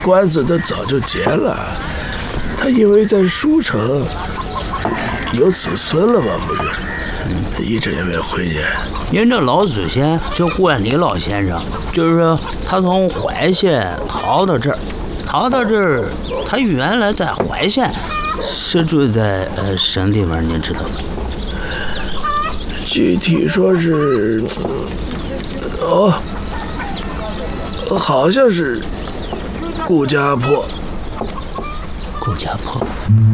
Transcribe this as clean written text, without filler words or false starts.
官司他早就结了，他因为在舒城有子孙了嘛，不是？一直也没回去。 您这老祖先就关李老先生，就是说他从怀县逃到这儿，他原来在怀县是住在什么地方？您知道吗？ 具体说是，好像是顾家坡。 顾家坡。